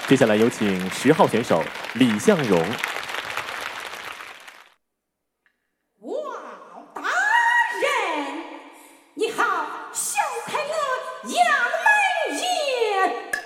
接下来有请10号选手李向荣。